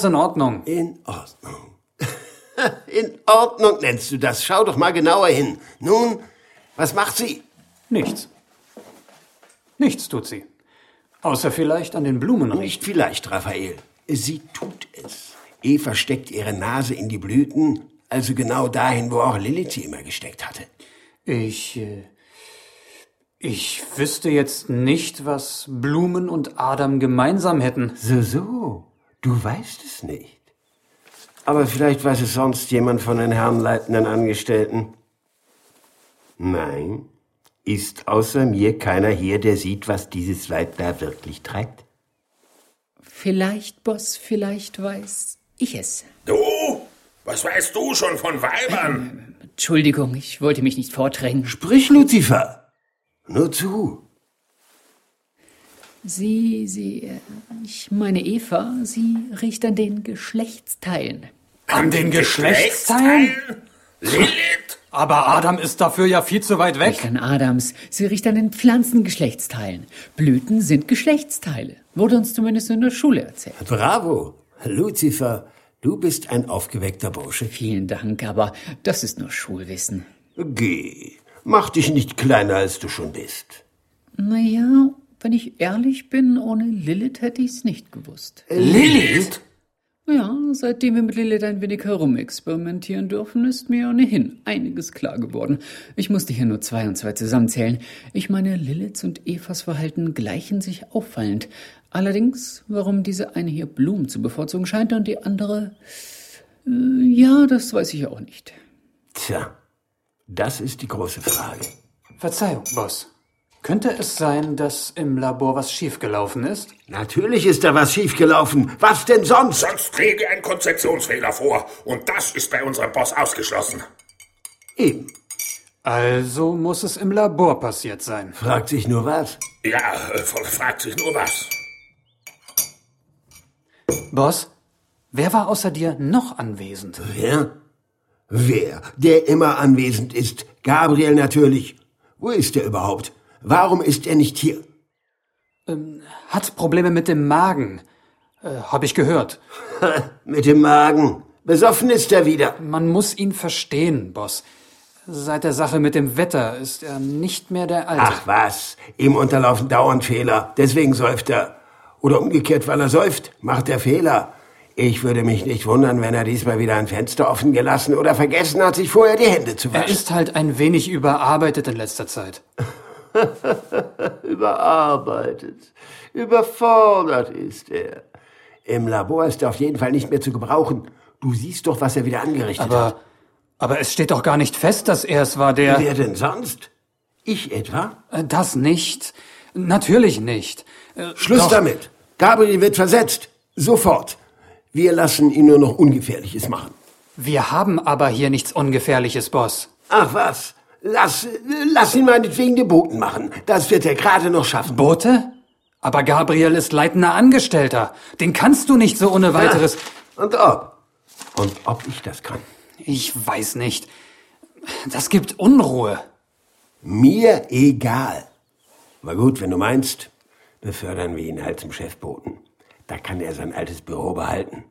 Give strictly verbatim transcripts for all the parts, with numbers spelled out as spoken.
in Ordnung. In Ordnung. In Ordnung nennst du das. Schau doch mal genauer hin. Nun, was macht sie? Nichts. Nichts tut sie. Außer vielleicht an den Blumen. Nicht vielleicht, Raphael. Sie tut es. Eva steckt ihre Nase in die Blüten, also genau dahin, wo auch Lilith sie immer gesteckt hatte. Ich, äh, ich wüsste jetzt nicht, was Blumen und Adam gemeinsam hätten. So, so. Du weißt es nicht. Aber vielleicht weiß es sonst jemand von den Herren leitenden Angestellten. Nein, ist außer mir keiner hier, der sieht, was dieses Weib da wirklich treibt? Vielleicht, Boss, vielleicht weiß ich es. Du? Was weißt du schon von Weibern? Ähm, Entschuldigung, ich wollte mich nicht vordrängen. Sprich, Luzifer. Nur zu. Sie, sie, äh, ich meine Eva, sie riecht an den Geschlechtsteilen. An den Geschlechtsteilen? Lilith? Aber Adam ist dafür ja viel zu weit weg. Nicht an Adams, sie riecht an den Pflanzengeschlechtsteilen. Blüten sind Geschlechtsteile. Wurde uns zumindest in der Schule erzählt. Bravo, Luzifer, du bist ein aufgeweckter Bursche. Vielen Dank, aber das ist nur Schulwissen. Geh, mach dich nicht kleiner, als du schon bist. Naja, wenn ich ehrlich bin, ohne Lilith hätte ich's nicht gewusst. Lilith? Ja, seitdem wir mit Lilith ein wenig herumexperimentieren dürfen, ist mir ohnehin einiges klar geworden. Ich musste hier nur zwei und zwei zusammenzählen. Ich meine, Liliths und Evas Verhalten gleichen sich auffallend. Allerdings, warum diese eine hier Blumen zu bevorzugen scheint und die andere... Äh, ja, das weiß ich auch nicht. Tja, das ist die große Frage. Verzeihung, Boss. Könnte es sein, dass im Labor was schiefgelaufen ist? Natürlich ist da was schiefgelaufen. Was denn sonst? Sonst träge ein Konzeptionsfehler vor. Und das ist bei unserem Boss ausgeschlossen. Eben. Also muss es im Labor passiert sein. Fragt sich nur was. Ja, äh, fragt sich nur was. Boss, wer war außer dir noch anwesend? Wer? Wer? Der immer anwesend ist. Gabriel natürlich. Wo ist er überhaupt? Warum ist er nicht hier? Ähm, hat Probleme mit dem Magen. Äh, hab ich gehört. Mit dem Magen. Besoffen ist er wieder. Man muss ihn verstehen, Boss. Seit der Sache mit dem Wetter ist er nicht mehr der Alte. Ach was, ihm unterlaufen dauernd Fehler. Deswegen säuft er. Oder umgekehrt, weil er säuft, macht er Fehler. Ich würde mich nicht wundern, wenn er diesmal wieder ein Fenster offen gelassen oder vergessen hat, sich vorher die Hände zu waschen. Er ist halt ein wenig überarbeitet in letzter Zeit. Überarbeitet. Überfordert ist er. Im Labor ist er auf jeden Fall nicht mehr zu gebrauchen. Du siehst doch, was er wieder angerichtet aber, hat. Aber es steht doch gar nicht fest, dass er es war, der... Wer denn sonst? Ich etwa? Das nicht. Natürlich nicht. Schluss doch. damit. Gabriel wird versetzt. Sofort. Wir lassen ihn nur noch Ungefährliches machen. Wir haben aber hier nichts Ungefährliches, Boss. Ach was. Lass, lass ihn meinetwegen den Boten machen. Das wird er gerade noch schaffen. Bote? Aber Gabriel ist leitender Angestellter. Den kannst du nicht so ohne weiteres... Ja, und ob. Und ob ich das kann. Ich weiß nicht. Das gibt Unruhe. Mir egal. Aber gut, wenn du meinst, befördern wir ihn halt zum Chefboten. Da kann er sein altes Büro behalten.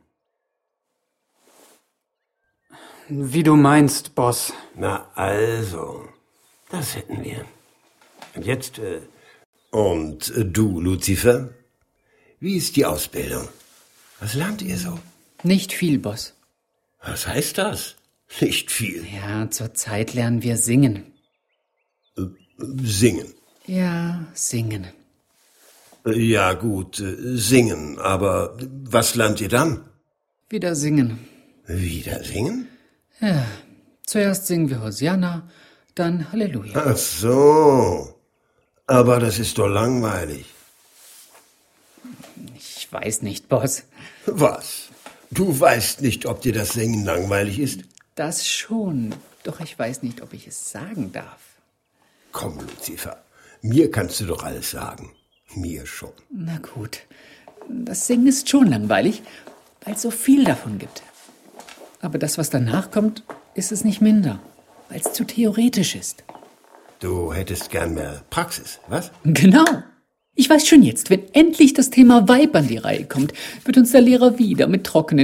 Wie du meinst, Boss. Na also, das hätten wir. Und jetzt, äh, und äh, du, Luzifer? Wie ist die Ausbildung? Was lernt ihr so? Nicht viel, Boss. Was heißt das? Nicht viel. Ja, zurzeit lernen wir singen. Äh, singen? Ja, singen. Äh, ja gut, äh, singen. Aber was lernt ihr dann? Wieder singen. Wieder singen? Ja, zuerst singen wir Hosianna, dann Halleluja. Ach so. Aber das ist doch langweilig. Ich weiß nicht, Boss. Was? Du weißt nicht, ob dir das Singen langweilig ist? Das schon, doch ich weiß nicht, ob ich es sagen darf. Komm, Luzifer, mir kannst du doch alles sagen. Mir schon. Na gut, das Singen ist schon langweilig, weil es so viel davon gibt. Aber das, was danach kommt, ist es nicht minder, weil es zu theoretisch ist. Du hättest gern mehr Praxis, was? Genau. Ich weiß schon jetzt, wenn endlich das Thema Weib an die Reihe kommt, wird uns der Lehrer wieder mit trockenen